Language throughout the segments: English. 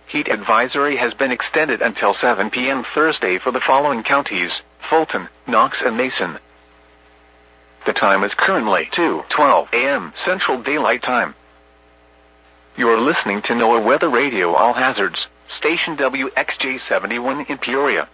Heat advisory has been extended until 7 p.m. Thursday for the following counties: Fulton, Knox, and Mason. The time is currently 2:12 a.m. Central Daylight Time. You're listening to NOAA Weather Radio All Hazards, station WXJ71 in Peoria.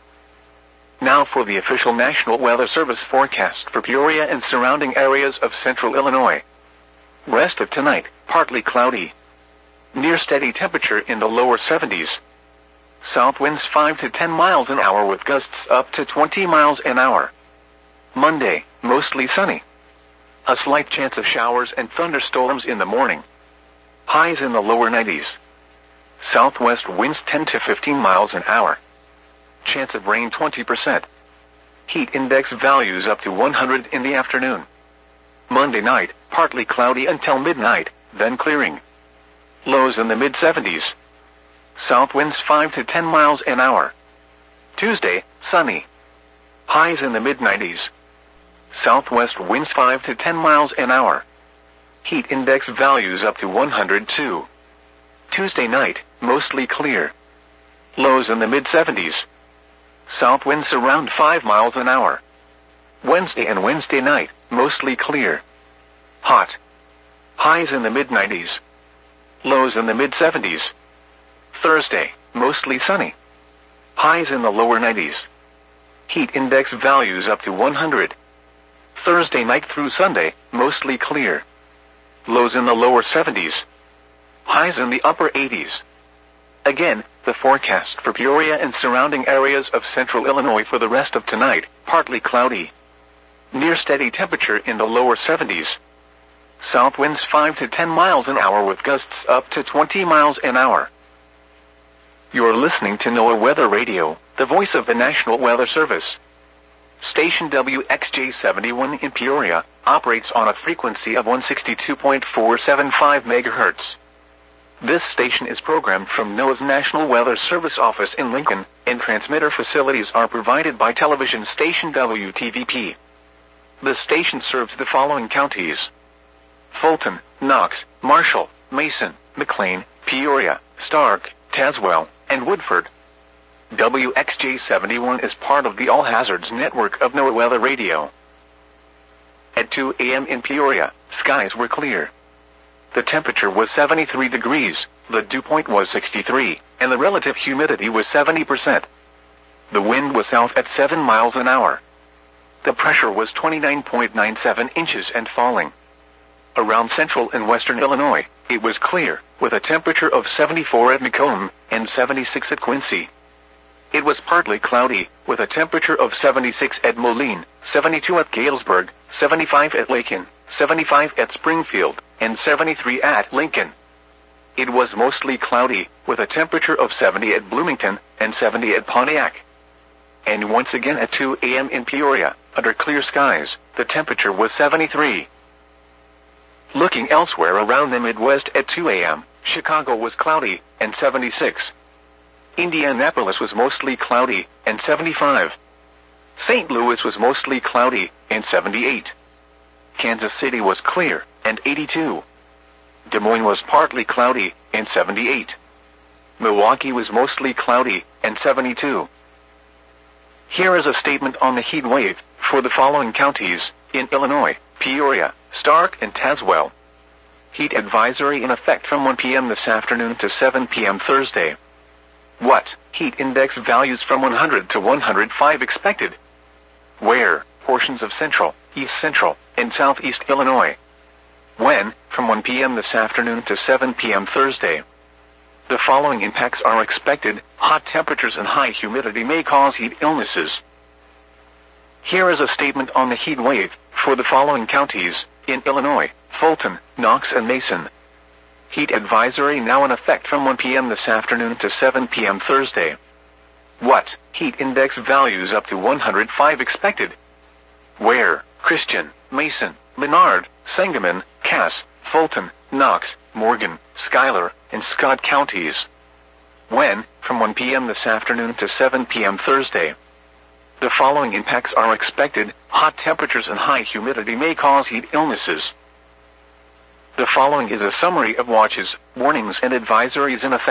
Now for the official National Weather Service forecast for Peoria and surrounding areas of central Illinois. Rest of tonight, partly cloudy. Near steady temperature in the lower 70s. South winds 5 to 10 miles an hour with gusts up to 20 miles an hour. Monday, mostly sunny. A slight chance of showers and thunderstorms in the morning. Highs in the lower 90s. Southwest winds 10 to 15 miles an hour. Chance of rain 20%. Heat index values up to 100 in the afternoon. Monday night, partly cloudy until midnight, then clearing. Lows in the mid-70s. South winds 5 to 10 miles an hour. Tuesday, sunny. Highs in the mid-90s. Southwest winds 5 to 10 miles an hour. Heat index values up to 102. Tuesday night, mostly clear. Lows in the mid-70s. South winds around 5 miles an hour. Wednesday and Wednesday night, mostly clear. Hot. Highs in the mid-90s. Lows in the mid-70s. Thursday, mostly sunny. Highs in the lower 90s. Heat index values up to 100. Thursday night through Sunday, mostly clear. Lows in the lower 70s. Highs in the upper 80s. Again, the forecast for Peoria and surrounding areas of central Illinois for the rest of tonight, partly cloudy. Near steady temperature in the lower 70s. South winds 5 to 10 miles an hour with gusts up to 20 miles an hour. You're listening to NOAA Weather Radio, the voice of the National Weather Service. Station WXJ71 in Peoria operates on a frequency of 162.475 MHz. This station is programmed from NOAA's National Weather Service office in Lincoln, and transmitter facilities are provided by television station WTVP. The station serves the following counties: Fulton, Knox, Marshall, Mason, McLean, Peoria, Stark, Tazewell, and Woodford. WXJ71 is part of the All Hazards network of NOAA Weather Radio. At 2 a.m. in Peoria, skies were clear. The temperature was 73 degrees, the dew point was 63, and the relative humidity was 70%. The wind was south at 7 miles an hour. The pressure was 29.97 inches and falling. Around central and western Illinois, it was clear, with a temperature of 74 at Macomb and 76 at Quincy. It was partly cloudy, with a temperature of 76 at Moline, 72 at Galesburg, 75 at Lakin, 75 at Springfield, and 73 at Lincoln. It was mostly cloudy, with a temperature of 70 at Bloomington and 70 at Pontiac. And once again at 2 a.m. in Peoria, under clear skies, the temperature was 73. Looking elsewhere around the Midwest at 2 a.m., Chicago was cloudy, and 76. Indianapolis was mostly cloudy, and 75. St. Louis was mostly cloudy, and 78. Kansas City was clear, and 82. Des Moines was partly cloudy, and 78. Milwaukee was mostly cloudy, and 72. Here is a statement on the heat wave for the following counties in Illinois: Peoria, Stark, and Tazewell. Heat advisory in effect from 1 p.m. this afternoon to 7 p.m. Thursday. What? Heat index values from 100 to 105 expected. Where? Portions of central, east central, and southeast Illinois. When? From 1 p.m. this afternoon to 7 p.m. Thursday. The following impacts are expected: hot temperatures and high humidity may cause heat illnesses. Here is a statement on the heat wave for the following counties in Illinois: Fulton, Knox, and Mason. Heat advisory now in effect from 1 p.m. this afternoon to 7 p.m. Thursday. What? Heat index values up to 105 expected. Where? Christian, Mason, Menard, Sangamon, Cass, Fulton, Knox, Morgan, Schuyler, and Scott counties. When? From 1 p.m. this afternoon to 7 p.m. Thursday. The following impacts are expected: hot temperatures and high humidity may cause heat illnesses. The following is a summary of watches, warnings, and advisories in effect.